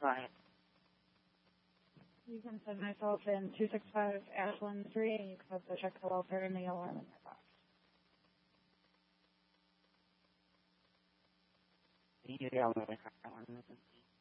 Right. You can send myself in 265 Ashland Street, and you can also check the welfare and the alarm in your box. You do get all the other crap that one.